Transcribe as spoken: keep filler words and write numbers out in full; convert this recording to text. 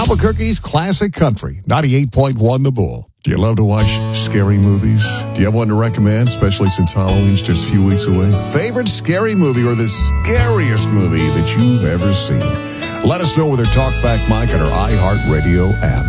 Albuquerque's classic country, ninety-eight point one The Bull. Do you love to watch scary movies? Do you have one to recommend, especially since Halloween's just a few weeks away? Favorite scary movie or the scariest movie that you've ever seen? Let us know with our Talkback Mike on our iHeartRadio app.